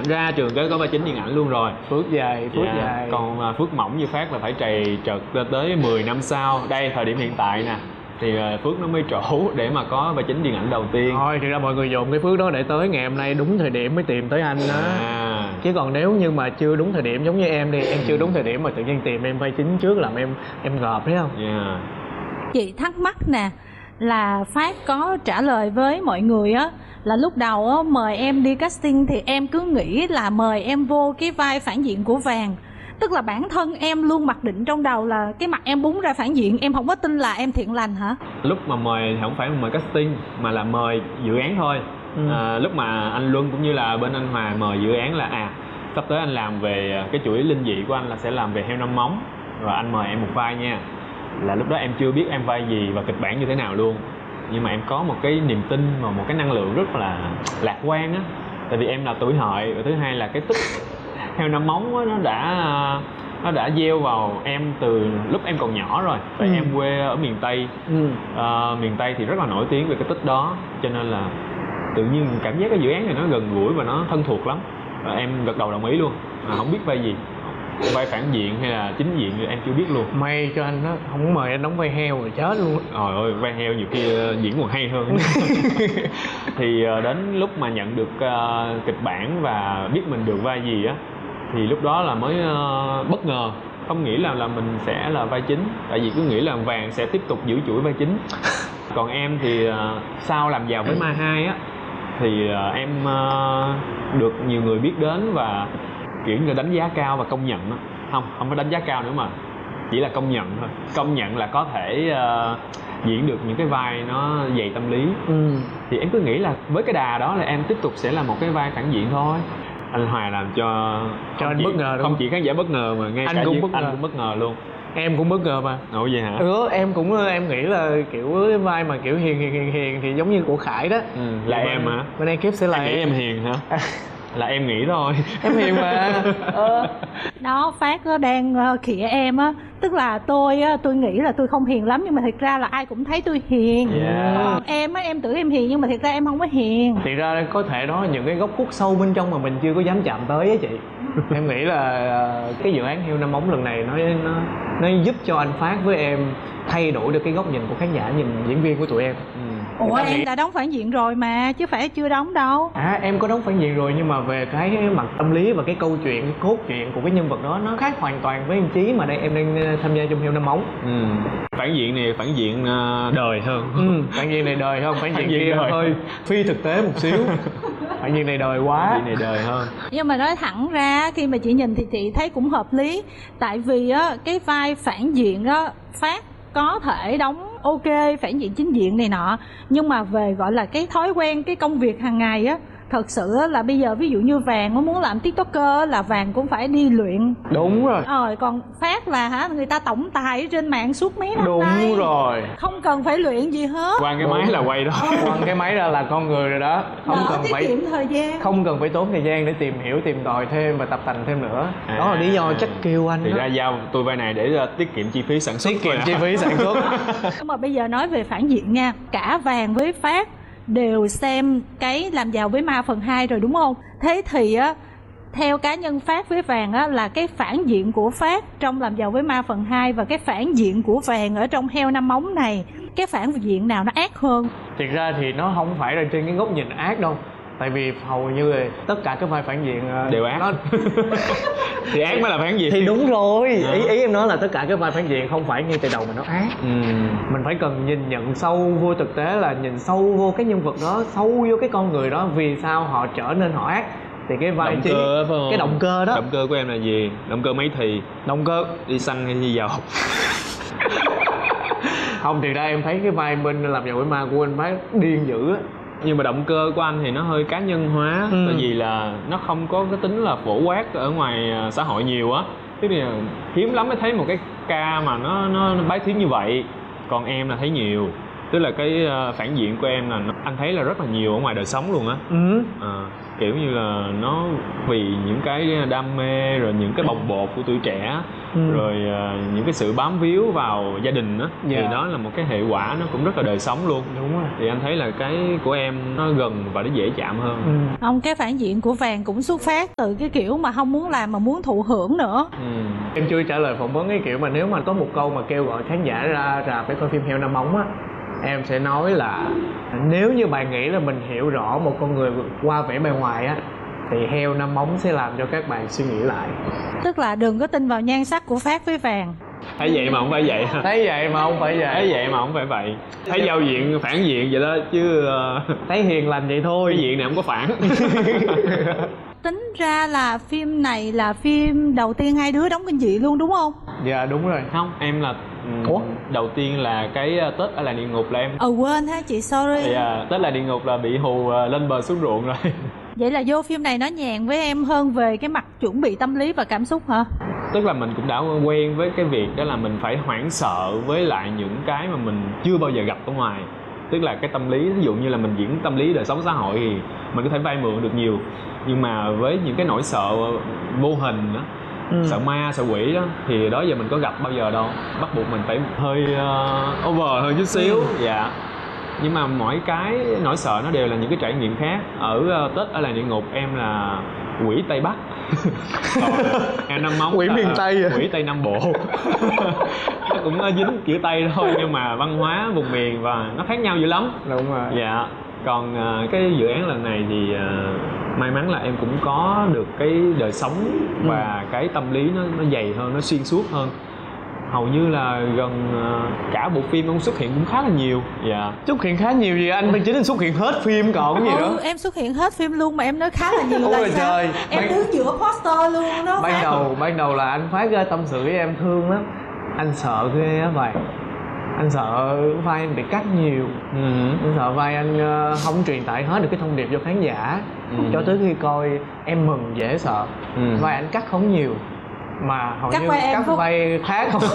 ra trường cái có vai chính điện ảnh luôn rồi. Phước dài. Còn Phước mỏng như Phát là phải trầy trật tới 10 năm sau. Đây thời điểm hiện tại nè thì Phước nó mới trổ để mà có vai chính điện ảnh đầu tiên. Thôi thì ra mọi người dồn cái Phước đó để tới ngày hôm nay đúng thời điểm mới tìm tới anh đó. Chứ còn nếu như mà chưa đúng thời điểm, giống như em đi, em chưa đúng thời điểm mà tự nhiên tìm em vai chính trước làm em ngợp thấy không? Chị thắc mắc nè, là Phát có trả lời với mọi người á là lúc đầu á mời em đi casting thì em cứ nghĩ là mời em vô cái vai phản diện của Vàng. Tức là bản thân em luôn mặc định trong đầu là cái mặt em búng ra phản diện, em không có tin là em thiện lành hả? Lúc mà mời thì không phải mời casting mà là mời dự án thôi. Lúc mà anh Luân cũng như là bên anh Hòa mời dự án là sắp tới anh làm về cái chuỗi linh dị của anh là sẽ làm về heo năm móng, và anh mời em một vai nha. Là lúc đó em chưa biết em vai gì và kịch bản như thế nào luôn, nhưng mà em có một cái niềm tin và một cái năng lượng rất là lạc quan á. Tại vì em là tuổi hợi, và thứ hai là cái tích heo năm móng á, nó đã gieo vào em từ lúc em còn nhỏ rồi. Tại em quê ở miền Tây. Miền Tây thì rất là nổi tiếng về cái tích đó, cho nên là tự nhiên cảm giác cái dự án này nó gần gũi và nó thân thuộc lắm, và em gật đầu đồng ý luôn. Không biết vai gì, vai phản diện hay là chính diện thì em chưa biết luôn. May cho anh đó, không mời anh đóng vai heo rồi chết luôn. Trời ơi, vai heo nhiều khi diễn còn hay hơn. Thì đến lúc mà nhận được kịch bản và biết mình được vai gì á, thì lúc đó là mới bất ngờ. Không nghĩ là mình sẽ là vai chính, tại vì cứ nghĩ là Vàng sẽ tiếp tục giữ chuỗi vai chính. Còn em thì sau làm Giàu với Ma 2 á, thì em được nhiều người biết đến và kiểu như đánh giá cao và công nhận đó. Không phải đánh giá cao nữa mà chỉ là công nhận thôi. Công nhận là có thể diễn được những cái vai nó dày tâm lý. Thì em cứ nghĩ là với cái đà đó là em tiếp tục sẽ là một cái vai phản diện thôi. Anh Hòa làm cho anh bất ngờ, đúng không không? chỉ khán giả bất ngờ mà ngay Anh cả cũng anh cũng bất ngờ luôn. Em cũng bất ngờ mà. Ủa vậy hả? Em nghĩ là kiểu cái vai mà kiểu hiền thì giống như của Khải đó. Là em hả? Bên ekip sẽ là anh nghĩ em hiền hả? Là em nghĩ thôi. Em hiền mà. Đó, Phát nó đang khịa em á. Tức là tôi nghĩ là tôi không hiền lắm, nhưng mà thật ra là ai cũng thấy tôi hiền. Còn em á, em tưởng em hiền nhưng mà thật ra em không có hiền. Thì ra có thể đó những cái góc khuất sâu bên trong mà mình chưa có dám chạm tới á chị. Em nghĩ là cái dự án Heo Năm Móng lần này nó giúp cho anh Phát với em thay đổi được cái góc nhìn của khán giả nhìn diễn viên của tụi em. Ủa em đã đóng phản diện rồi mà, chứ phải chưa đóng đâu. Em có đóng phản diện rồi, nhưng mà về cái mặt tâm lý và cái câu chuyện, cái cốt truyện của cái nhân vật đó nó khác hoàn toàn với em Chí mà đây em đang tham gia trong Heo Năm Móng. Phản diện này phản diện đời hơn. Phản diện này đời hơn, phản diện kia hơi phi thực tế một xíu. Phản diện này đời quá. Phản diện này đời hơn. Nhưng mà nói thẳng ra khi mà chị nhìn thì chị thấy cũng hợp lý. Tại vì á cái vai phản diện á, Phát có thể đóng ok phản diện chính diện này nọ, nhưng mà về gọi là cái thói quen, cái công việc hàng ngày á, thật sự là bây giờ ví dụ như Vàng nó muốn làm tiktoker là Vàng cũng phải đi luyện. Đúng rồi. Còn Phát là người ta tổng tài ở trên mạng suốt mấy năm Đúng nay. Đúng rồi. Không cần phải luyện gì hết. Quăng cái máy là quay đó. Quăng cái máy ra là con người rồi đó. Không Đỡ cần tiết phải kiệm thời gian. Không cần phải tốn thời gian để tìm hiểu, tìm tòi thêm và tập tành thêm nữa. Đó là lý do chắc kêu anh. Thì đó. ra giao tôi vai này để tiết kiệm chi phí sản xuất. Tiết kiệm chi phí sản xuất. Nhưng mà bây giờ nói về phản diện nha, cả Vàng với Phát đều xem cái Làm Giàu với Ma phần 2 rồi đúng không? Thế thì á, theo cá nhân Phát với Vàng á, là cái phản diện của Phát trong Làm Giàu với Ma phần 2 và cái phản diện của Vàng ở trong Heo Năm Móng này, cái phản diện nào nó ác hơn? Thiệt ra thì nó không phải là trên cái góc nhìn ác đâu. Tại vì hầu như là tất cả các vai phản diện đều ác. Thì ác mới là phản diện. Thì đúng rồi. Ý em nói là tất cả các vai phản diện không phải ngay từ đầu mà nó ác. Mình phải cần nhìn nhận sâu vô thực tế, là nhìn sâu vô cái nhân vật đó, sâu vô cái con người đó, vì sao họ trở nên họ ác. Thì cái vai chính, cái động cơ đó. Động cơ của em là gì? Động cơ mấy thì? Động cơ đi xăng hay đi giàu? Không, thì ra em thấy cái vai bên Làm Giàu với Ma của anh Phát điên dữ á. Nhưng mà động cơ của anh thì nó hơi cá nhân hóa. Tại vì là nó không có cái tính là phổ quát ở ngoài xã hội nhiều á. Tức là hiếm lắm mới thấy một cái ca mà nó bái thiến như vậy. Còn em là thấy nhiều. Tức là cái phản diện của em là anh thấy là rất là nhiều ở ngoài đời sống luôn á. Kiểu như là nó vì những cái đam mê, rồi những cái bồng bột của tuổi trẻ, rồi những cái sự bám víu vào gia đình á, thì đó là một cái hệ quả nó cũng rất là đời sống luôn. Đúng rồi. Thì anh thấy là cái của em nó gần và nó dễ chạm hơn. Ông, cái phản diện của Vàng cũng xuất phát từ cái kiểu mà không muốn làm mà muốn thụ hưởng nữa. Em chưa trả lời phỏng vấn cái kiểu mà nếu mà có một câu mà kêu gọi khán giả ra rạp để coi phim Heo Năm Móng á, em sẽ nói là nếu như bạn nghĩ là mình hiểu rõ một con người qua vẻ bề ngoài á, thì Heo Năm Móng sẽ làm cho các bạn suy nghĩ lại. Tức là đừng có tin vào nhan sắc của Phát với Vàng. Thấy vậy mà không phải vậy. Thấy vậy mà không phải vậy. Thấy vậy mà không phải vậy. Thấy giao diện phản diện vậy đó chứ. Thấy hiền lành vậy thôi. Cái diện này không có phản. Tính ra là phim này là phim đầu tiên hai đứa đóng kinh dị luôn đúng không? Dạ đúng rồi. Không, em là đầu tiên là cái Tết ở làng địa ngục là em. Quên ha chị, sorry. Thì Tết là địa ngục là bị hù lên bờ xuống ruộng rồi. Vậy là vô phim này nó nhàn với em hơn về cái mặt chuẩn bị tâm lý và cảm xúc hả? Tức là mình cũng đã quen với cái việc đó là mình phải hoảng sợ với lại những cái mà mình chưa bao giờ gặp ở ngoài. Tức là cái tâm lý, ví dụ như là mình diễn tâm lý đời sống xã hội thì mình có thể vay mượn được nhiều. Nhưng mà với những cái nỗi sợ vô hình đó, sợ ma, sợ quỷ đó, thì đó giờ mình có gặp bao giờ đâu. Bắt buộc mình phải hơi over hơn chút xíu. Dạ. Nhưng mà mỗi cái nỗi sợ nó đều là những cái trải nghiệm khác. Ở Tết ở làng địa ngục em là quỷ Tây Bắc. Em Năm Móng quỷ miền Tây à? Quỷ Tây Nam Bộ. Nó cũng dính chữ Tây thôi, nhưng mà văn hóa vùng miền và nó khác nhau dữ lắm. Đúng rồi. Dạ. Còn cái dự án lần này thì may mắn là em cũng có được cái đời sống và cái tâm lý nó dày hơn, nó xuyên suốt hơn. Hầu như là gần cả bộ phim ông xuất hiện cũng khá là nhiều. Dạ. Xuất hiện khá nhiều gì anh? Bên chính anh xuất hiện hết phim còn gì nữa. Em xuất hiện hết phim luôn mà em nói khá là nhiều là ôi sao? Trời. Em đứng giữa poster luôn đó. Ban đầu là anh Phát ra tâm sự với em thương lắm. Anh sợ ghê á vậy. Anh sợ vai anh bị cắt nhiều. Anh sợ vai anh không truyền tải hết được cái thông điệp cho khán giả. Cho tới khi coi em mừng dễ sợ. Vai anh cắt không nhiều mà hầu như cắt vai khác không.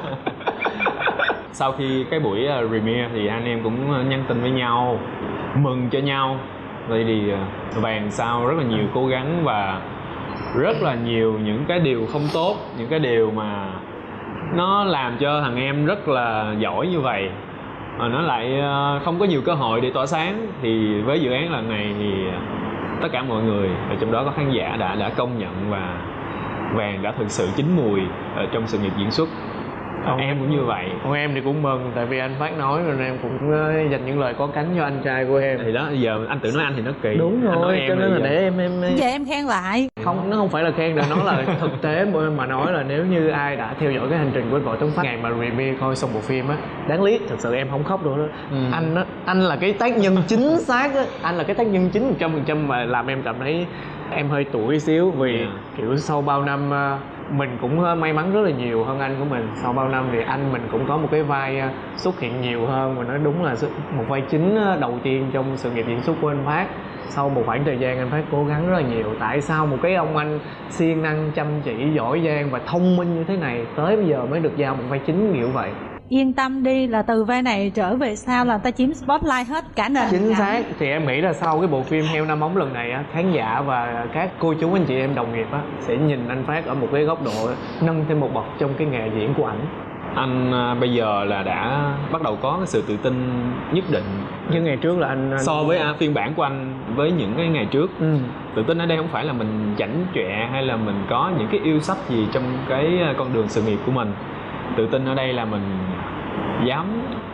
Sau khi cái buổi premiere thì anh em cũng nhắn tin với nhau, mừng cho nhau. Vậy thì Vàng sau rất là nhiều cố gắng và rất là nhiều những cái điều không tốt, những cái điều mà nó làm cho thằng em rất là giỏi như vậy mà nó lại không có nhiều cơ hội để tỏa sáng. Thì với dự án lần này thì tất cả mọi người, trong đó có khán giả đã công nhận và Vàng đã thực sự chín mùi ở trong sự nghiệp diễn xuất. Em cũng như vậy. Còn em thì cũng mừng, tại vì anh Phát nói rồi nên em cũng dành những lời có cánh cho anh trai của em. Thì đó, giờ anh tự nói anh thì nó kỳ. Đúng rồi, cho nên là để em giờ em khen lại. Không, nó không phải là khen, nó là thực tế mà nói là nếu như ai đã theo dõi cái hành trình của Võ Tấn Phát ngày mà premiere coi xong bộ phim á, đáng lý thật sự em không khóc được đó. Anh là cái tác nhân chính xác á, anh là cái tác nhân chính 100% mà làm em cảm thấy em hơi tuổi xíu vì kiểu sau bao năm mình cũng may mắn rất là nhiều hơn anh của mình. Sau bao năm thì anh mình cũng có một cái vai xuất hiện nhiều hơn, và nói đúng là một vai chính đầu tiên trong sự nghiệp diễn xuất của anh Phát. Sau một khoảng thời gian anh Phát cố gắng rất là nhiều. Tại sao một cái ông anh siêng năng, chăm chỉ, giỏi giang và thông minh như thế này tới bây giờ mới được giao một vai chính kiểu vậy? Yên tâm đi, là từ vai này trở về sau là ta chiếm spotlight hết cả nền. Chính xác. Thì em nghĩ là sau cái bộ phim Heo Năm Móng lần này á, khán giả và các cô chú anh chị em đồng nghiệp á sẽ nhìn anh Phát ở một cái góc độ nâng thêm một bậc trong cái nghề diễn của ảnh. Anh bây giờ là đã bắt đầu có cái sự tự tin nhất định. Nhưng ngày trước là anh so với phiên bản của anh với những cái ngày trước. Tự tin ở đây không phải là mình chảnh chọe hay là mình có những cái yêu sách gì trong cái con đường sự nghiệp của mình. Tự tin ở đây là mình dám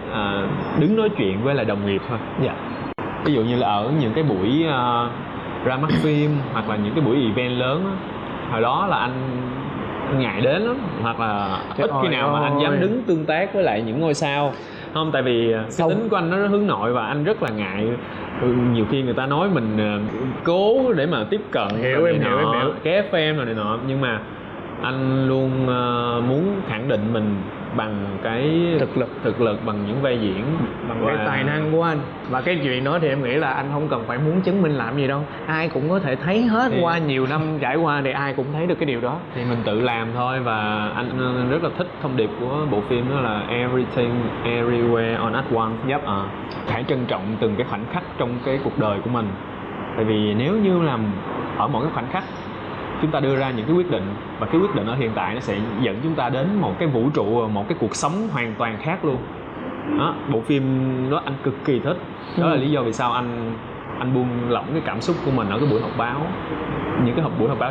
đứng nói chuyện với lại đồng nghiệp thôi. Dạ. Ví dụ như là ở những cái buổi ra mắt phim hoặc là những cái buổi event lớn á, hồi đó là anh ngại đến lắm, hoặc là ít khi nào mà anh dám đứng tương tác với lại những ngôi sao. Không, tại vì cái tính của anh nó hướng nội và anh rất là ngại. Nhiều khi người ta nói mình cố để mà tiếp cận, hiểu em kéo em rồi này nọ, nhưng mà anh luôn muốn khẳng định mình bằng cái thực lực bằng những vai diễn, bằng cái tài năng của anh. Và cái chuyện đó thì em nghĩ là anh không cần phải muốn chứng minh làm gì đâu, ai cũng có thể thấy hết. Qua nhiều năm trải qua thì ai cũng thấy được cái điều đó, thì mình tự làm thôi. Và anh rất là thích thông điệp của bộ phim đó là everything everywhere all at once. Hãy trân trọng từng cái khoảnh khắc trong cái cuộc đời của mình, tại vì nếu như làm ở mỗi cái khoảnh khắc chúng ta đưa ra những cái quyết định, và cái quyết định ở hiện tại nó sẽ dẫn chúng ta đến một cái vũ trụ, một cái cuộc sống hoàn toàn khác luôn đó. Bộ phim đó anh cực kỳ thích, đó là lý do vì sao anh buông lỏng cái cảm xúc của mình ở cái buổi họp báo, những cái buổi họp báo